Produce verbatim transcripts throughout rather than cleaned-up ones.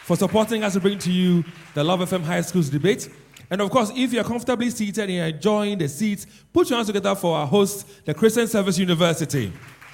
for supporting us to bring to you the Love F M High Schools debate. And of course, if you're comfortably seated and you're enjoying the seats, put your hands together for our host, the Christian Service University.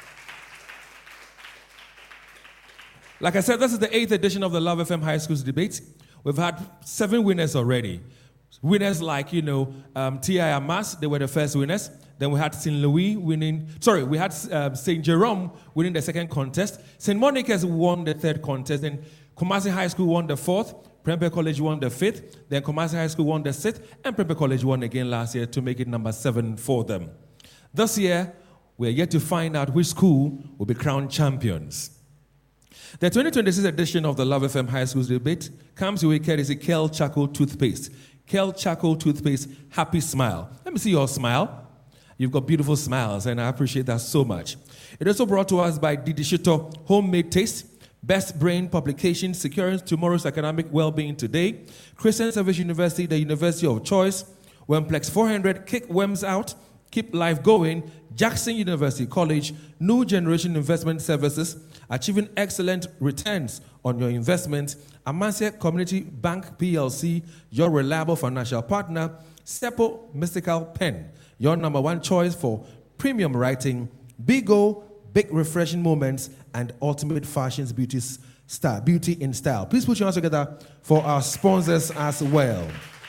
Like I said, this is the eighth edition of the Love F M High Schools debate. We've had seven winners already. Winners like, you know, um, T I Amas, they were the first winners. Then we had Saint Louis winning, sorry, we had um, Saint Jerome winning the second contest. Saint Monica's won the third contest. Then Kumasi High School won the fourth. Prempeh College won the fifth. Then Kumasi High School won the sixth. And Prempeh College won again last year to make it number seven for them. This year, we are yet to find out which school will be crowned champions. The twenty twenty-six edition of the Love F M High Schools debate comes your way courtesy Kel Charcoal Toothpaste. Kel Charcoal Toothpaste, happy smile. Let me see your smile. You've got beautiful smiles, and I appreciate that so much. It is also brought to us by Didi Shito Homemade Taste, Best Brain Publications, Securing Tomorrow's Academic Well-Being Today, Christian Service University, the University of Choice, Wemplex four hundred, Kick Wems Out, Keep Life Going, Jackson University College, New Generation Investment Services, Achieving Excellent Returns on Your Investment, Amasia Community Bank P L C, your reliable financial partner, Seppo Mystical Pen, your number one choice for premium writing, Bigo, Big Refreshing Moments, and Ultimate Fashions Beauty Style, Beauty in Style. Please put your hands together for our sponsors as well.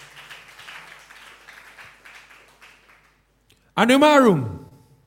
Anumarum.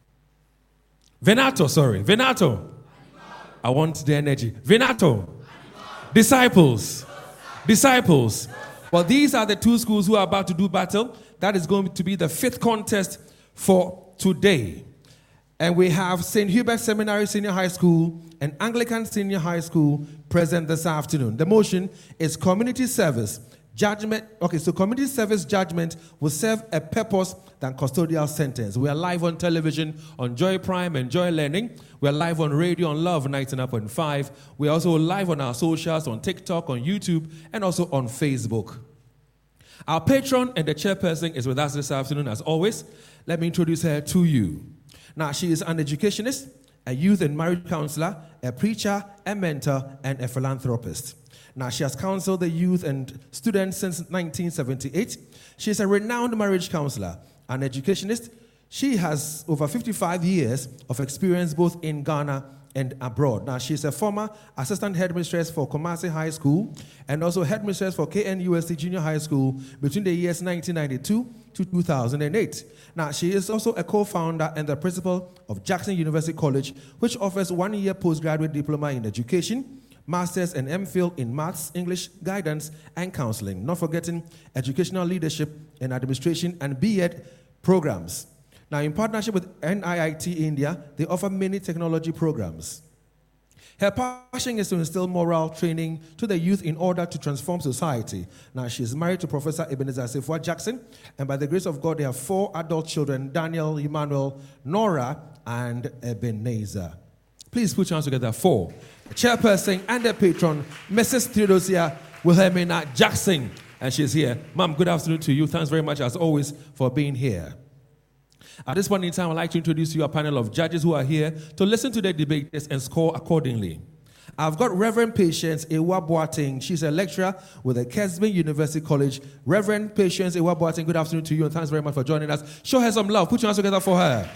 Venato, sorry. Venato. I want the energy. Venato. Disciples. Disciples. Well, these are the two schools who are about to do battle. That is going to be the fifth contest for today. And we have Saint Hubert Seminary Senior High School and Anglican Senior High School present this afternoon. The motion is community service. Judgment, okay, so community service judgment will serve a purpose than custodial sentence. We are live on television on Joy Prime and Joy Learning. We are live on radio on Love ninety-nine point five. We are also live on our socials on TikTok, on YouTube, and also on Facebook. Our patron and the chairperson is with us this afternoon as always. Let me introduce her to you. Now, she is an educationist, a youth and marriage counselor, a preacher, a mentor, and a philanthropist. Now, she has counseled the youth and students since nineteen seventy-eight. She is a renowned marriage counselor, an educationist. She has over fifty-five years of experience both in Ghana and abroad. Now, she is a former assistant headmistress for Kumasi High School and also headmistress for K N U S T Junior High School between the years nineteen ninety-two to two thousand eight. Now, she is also a co-founder and the principal of Jackson University College, which offers one-year postgraduate diploma in education, Masters and M Phil in Maths, English, Guidance, and Counseling. Not forgetting educational leadership and administration and B Ed programs. Now, in partnership with N I I T India, they offer many technology programs. Her passion is to instill moral training to the youth in order to transform society. Now, she is married to Professor Ebenezer Sefua Jackson, and by the grace of God, they have four adult children, Daniel, Emmanuel, Nora, and Ebenezer. Please put your hands together for the chairperson and the patron, Missus Theodosia Wilhelmina Jackson. And she's here. Ma'am, good afternoon to you. Thanks very much, as always, for being here. At this point in time, I'd like to introduce you a panel of judges who are here to listen to the debaters and score accordingly. I've got Reverend Patience Ewa Boateng. She's a lecturer with the Kesman University College. Reverend Patience Ewa Boateng, good afternoon to you, and thanks very much for joining us. Show her some love. Put your hands together for her.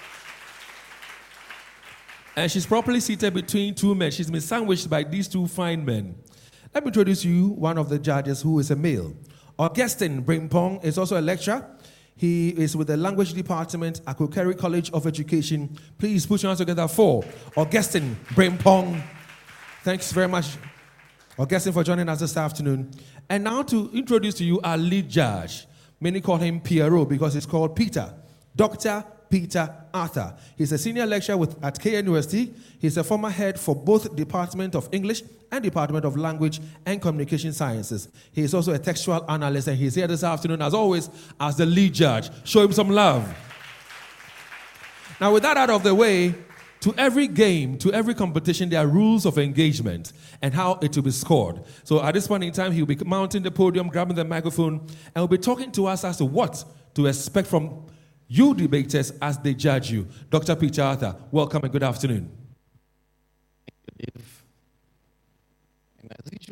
And she's properly seated between two men. She's been sandwiched by these two fine men. Let me introduce you one of the judges who is a male. Augustine Brimpong is also a lecturer. He is with the language department at Kokeri College of Education. Please put your hands together for Augustine Brimpong. Thanks very much, Augustine, for joining us this afternoon. And now to introduce to you our lead judge. Many call him Pierrot because he's called Peter. Doctor Peter Arthur. He's a senior lecturer with, at K N U S T. He's a former head for both Department of English and Department of Language and Communication Sciences. He is also a textual analyst, and he's here this afternoon, as always, as the lead judge. Show him some love. Now, with that out of the way, to every game, to every competition, there are rules of engagement and how it will be scored. So at this point in time, he'll be mounting the podium, grabbing the microphone, and will be talking to us as to what to expect from you debaters as they judge you. Doctor Peter Arthur, welcome and good afternoon. Thank you, Dave. And as usual,